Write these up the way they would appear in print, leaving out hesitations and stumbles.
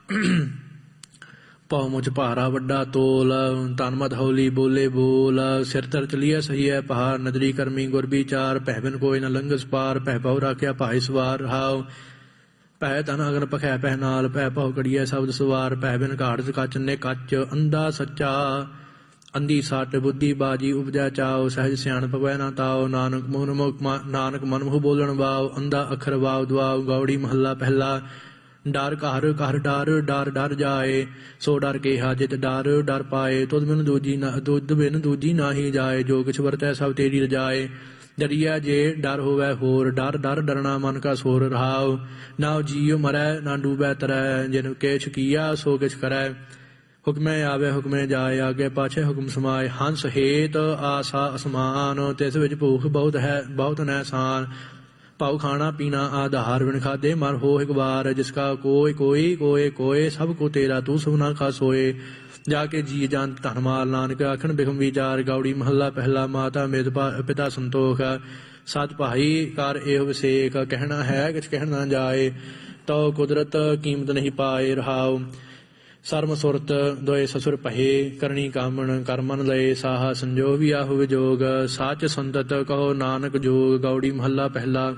ਪਉ ਮੁਝ ਭਾਰਾ ਵੱਡਾ ਤੋਲ, ਤਨ ਮਤ ਹੌਲੀ ਬੋਲੇ ਬੋਲ। ਸਿਰ ਧਰ ਚਲੀਐ ਸਹੀ ਹੈ ਪਹਾੜ, ਨਦਰੀ ਕਰਮੀ ਗੁਰ ਵਿਚਾਰ। ਪਹਿ ਬਿਨ ਕੋਈ ਨ ਲੰਘਸ ਪਾਰ, ਪਹਿ ਪਉ ਰਾਖਿਆ ਭਾਈ ਸਵਾਰ। ਰਹਾਉ ਪਹਿ ਤਨ ਅਗਨ ਪਖੈ ਪਹਿ ਨਾਲ, ਪਹਿ ਪਉ ਕੜੀਐ ਸ਼ਬਦ ਸਵਾਰ। ਪਹਿ ਬਿਨ ਘਾੜਤ ਕੱਚ ਨੇ ਕੱਚ, ਅੰਧਾ ਸੱਚਾ ਅੰਧੀ ਸੱਟ। ਬੁੱਧੀ ਬਾਜੀ ਉਪਜੈ ਚਾਉ, ਸਹਿਜ ਸਿਆਣ ਪਵੈ ਨਾ ਤਾਉ। ਨਾਨਕ ਮਨ ਮੁਹ ਬੋਲਣ ਵਾਉ, ਅੰਧਾ ਅੱਖਰ ਵਾਉ ਦੁਆਉ। ਗੌੜੀ ਮਹੱਲਾ ਪਹਿਲਾ। ਡਰ ਘਰ ਘਰ ਡਰ, ਡਰ ਡਰ ਜਾਏ। ਸੋ ਡਰ ਕੇਹਾ ਜਿਤ ਡਰ ਡਰ ਪਾਏ। ਤੁਧ ਬਿਨ ਦੂਜੀ ਨਾਹੀ ਜਾਏ, ਜੋ ਕਿਛ ਵਰਤੈ ਸਭ ਤੇਰੀ ਰਜਾਏ। ਡਰੀਐ ਜੇ ਡਰ ਹੋਵੈ ਹੋਰ, ਡਰ ਡਰ ਡਰਨਾ ਮਨ ਕਾ ਸੋਰ। ਰਹਾਉ ਨਾ ਜੀਉ ਮਰੈ ਨਾ ਡੂਬੈ ਤਰੈ, ਜਿਨ ਕਿਛ ਕੀਆ ਸੋ ਕਿਛ ਕਰੈ। ਹੁਕਮੈ ਆਵੈ ਹੁਕਮੈ ਜਾਏ, ਆਗੇ ਪਾਛੈ ਹੁਕਮ ਸਮਾਏ। ਹੰਸ ਹੇਤ ਆਸਾ ਅਸਮਾਨ, ਤਿਸ ਵਿੱਚ ਭੂਖ ਬਹੁਤ ਨੈਸਾਨ। ਭਾਉ ਖਾਣਾ ਪੀਣਾ ਆਧਾਰ, ਬਿਨ ਖਾਦੇ ਮਰ ਹੋ ਇੱਕ ਵਾਰ। ਜਿਸਕਾ ਕੋਇ ਕੋਇ ਕੋਇ ਕੋਇ, ਸਭ ਕੋ ਤੇਰਾ ਤੂੰ ਸਭ ਨਾ ਖਾ ਸੋਏ। ਜਾ ਕੇ ਜੀ ਜਾਨ ਧਨ ਮਾਲ, ਨਾਨਕ ਆਖਣ ਬਿਖਮ ਵਿਚਾਰ। ਗੌੜੀ ਮਹੱਲਾ ਪਹਿਲਾ। ਮਾਤਾ ਮੇਦ ਪਿਤਾ ਸੰਤੋਖ, ਸਤ ਭਾਈ ਕਰ ਇਹੋ ਵਿਸੇਖ। ਕਹਿਣਾ ਹੈ ਕਿਛ ਕਹਿਣ ਨਾ ਜਾਏ, ਤਉ ਕੁਦਰਤ ਕੀਮਤ ਨਹੀਂ ਪਾਏ। ਰਹਾਉ ਸਰਮ ਸੁਰਤ ਦੋਏ ਸਸੁਰ ਪਹੇ, ਕਰਨੀ ਕਾਮਣ ਕਰ ਮਨ ਲਏ। ਸਾਹਾ ਸੰਜੋਗ ਆਹੋ ਵਿਜੋਗ, ਸਾਚ ਸੰਤਤ ਕਹੋ ਨਾਨਕ ਜੋਗ। ਗੌੜੀ ਮਹੱਲਾ ਪਹਿਲਾ।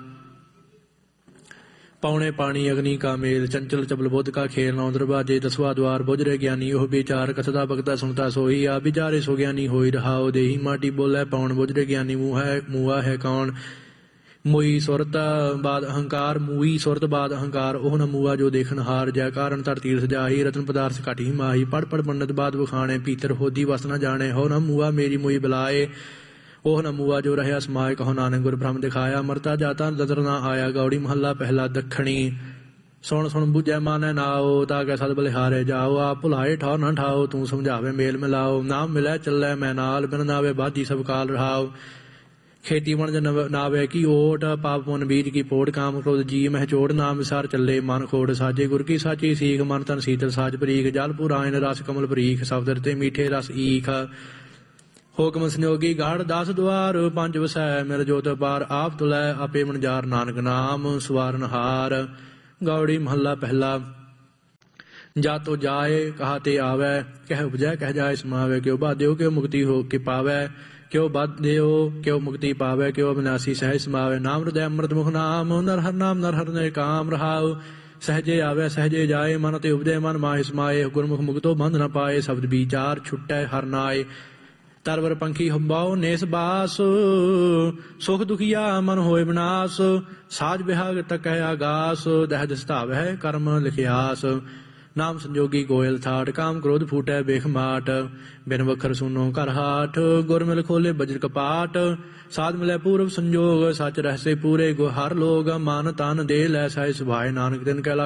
ਪੌਣੇ ਪਾਣੀ ਅਗਨੀ ਕਾ ਮੇਲ, ਚੰਚਲ ਚਬਲ ਬੁੱਧ ਕਾ ਖੇਲ। ਨੌ ਦਰਵਾਜੇ ਦਸਵਾ ਦੁਆਰ, ਬੁਝਰੇ ਗਿਆਨੀ ਉਹ ਵਿਚਾਰ। ਕਥਦਾ ਬਗਦਾ ਸੁਣਤਾ ਸੋਈ, ਆ ਵਿਚਾਰੇ ਸੋ ਗਿਆਨੀ ਹੋਈ। ਰਹਾਉ ਦੇਹੀ ਮਾਟੀ ਬੋਲੇ ਪੌਣ, ਬੁਝਰੇ ਗਿਆਨੀ ਮੂਆ ਹੈ ਕੌਣ। ਮੋਈ ਸੁਰਤ ਬਾਦ ਅਹੰਕਾਰ, ਮੂਈ ਸੁਰਤ ਬਾਦ ਅਹੰਕਾਰ। ਉਹ ਨ ਮੂਆ ਜੋ ਦੇਖਣ ਹਾਰ, ਜੈ ਕਾਰਨ ਧਰ ਤੀਰਥ ਜਾਹੀ। ਰਤਨ ਪਦਾਰਥ ਘਟ ਹੀ ਮਾਹੀ, ਪੜ ਪੜ ਪੰਡਤ ਬਾਦ ਵਖਾਣੇ। ਪੀਤਰ ਹੋਦੀ ਵਸ ਨ ਜਾਣੇ, ਹੋ ਨ ਮੂਆ ਮੇਰੀ ਮੋਈ ਬੁਲਾਏ। ਉਹ ਨ ਮੂਆ ਜੋ ਰਹਿਆ ਸਮਾਏ, ਕਹੋ ਨਾਨਕ ਗੁਰ ਬ੍ਰਹਮ ਦਿਖਾਇਆ। ਮਰਤਾ ਜਾਤਾ ਨਦਰ ਨਾ ਆਇਆ। ਗੌੜੀ ਮਹੱਲਾ ਪਹਿਲਾ। ਦੱਖਣੀ ਸੁਣ ਸੁਣ ਬੁਝੈ ਮਾਨੈ ਨਾਉ, ਤਾ ਕੈ ਸਦ ਬਲਿਹਾਰੇ ਜਾਓ। ਆਪ ਭੁਲਾਏ ਠਾਉ ਨਾ ਠਾਉ, ਤੂੰ ਸਮਝਾਵੇ ਮੇਲ ਮਿਲਾਓ। ਨਾਮ ਮਿਲੈ ਚੱਲੈ ਮੈਂ ਨਾਲ, ਬਿਨ ਨਾਵੇ ਬਾਧੀ ਸਭ ਕਾਲ। ਰਹਾਉ ਖੇਤੀ ਵਣਜ ਨਾਵੇ ਕੀ ਓਟ, ਪਾਪ ਪੁਨ ਬੀਜ ਕੀ ਪੋੜ। ਕਾਮ ਕ੍ਰੋਧ ਜੀ ਮਹਿ ਚੋੜ, ਨਾਮ ਵਿਸਾਰ ਚੱਲੇ ਮਨ ਖੋੜ। ਸਾਜੇ ਗੁਰ ਕੀ ਸਾਚੀ ਸੀਖ, ਮਨ ਤਨ ਸੀਤਲ ਸਾਜ ਬਰੀਕ। ਜਲ ਪੁਰਾਇਨ ਰਸ ਕਮਲ ਬਰੀਕ, ਸ਼ਬਦ ਤੇ ਮੀਠੇ ਰਸ ਈਖ। ਹੁਕਮ ਸੰਜੋਗੀ ਗਾੜ 10 ਦੁਆਰ, ਪੰਜ ਵਸੈ ਮਿਲ ਜੋਤ ਪਾਰ। ਆਪ ਤੁਲੈ ਆਪੇ ਮਨਜਾਰ, ਨਾਨਕ ਨਾਮ ਸਵਾਰਨ ਹਾਰ। ਗੌੜੀ ਮਹੱਲਾ ਪਹਿਲਾ। ਜਾ ਤੋ ਜਾਏ ਕਹਾ ਤੇ ਆਵੈ, ਕਹਿ ਉਪਜੈ ਕਹਿ ਜਾਏ ਸਮਾਵੈ। ਕਿਉ ਬਾਧਿਓ ਕਿਉ ਮੁਕਤੀ ਹੋ ਕੇ ਪਾਵੈ, ਕਿਉ ਬਾਧਿਓ ਕਿਉ ਮੁਕਤੀ ਪਾਵੈ। ਕਿਉ ਅਬਿਨਾਸੀ ਸਹਿਜ ਸਮਾਵੈ, ਨਾਮ ਹਿਰਦੈ ਅੰਮ੍ਰਿਤ ਮੁਖ ਨਾਮ। ਨਰ ਹਰਿ ਨਾਮ ਨਰ ਹਰਿ ਨੇ ਕਾਮ। ਰਹਾਉ ਸਹਜੇ ਆਵੈ ਸਹਜੇ ਜਾਏ, ਮਨ ਤੇ ਉਪਜੈ ਮਨ ਮਾਹਿ ਸਮਾਏ। ਗੁਰਮੁਖ ਮੁਕਤੋ ਬੰਧ ਨ ਪਾਏ, ਸ਼ਬਦ ਵਿਚਾਰ ਛੁਟੈ ਹਰਿ ਨਾਏ। ਤਰਵਰ ਪੰਖੀ ਹੰਬਾਓ ਨੇਸ ਬਾਸ, ਸੁਖ ਦੁਖੀਆ ਮਨ ਹੋਏ ਵਿਨਾਸ਼। ਸਾਜ ਬਿਹਾਗ ਤਕੈ ਆਗਾਸ, ਦਹਿ ਦਸਤਾਵੈ ਕਰਮ ਲਿਖਿਆਸ। ਨਾਮ ਸੰਜੋਗੀ ਗੋਇਲ ਥਾਟ, ਕਾਮ ਕ੍ਰੋਧ ਫੂਟੈ ਬੇਖ ਮਾਟ। ਬਿਨ ਵਖਰ ਸੁਨੋ ਕਰ ਹਾਠ, ਗੁਰ ਮਿਲ ਖੋਲੇ ਬਜਰ ਕਪਾਟ। ਸਾਧ ਮਿਲੈ ਪੂਰਵ ਸੰਜੋਗ, ਸਚ ਰਹਿਸੇ ਪੂਰੇ। ਹਰ ਲੋਗ ਮਨ ਤਨ ਦੇ ਲੈ ਸਹਿ ਸੁਭਾਏ। ਨਾਨਕ ਤਿਨ ਕੈ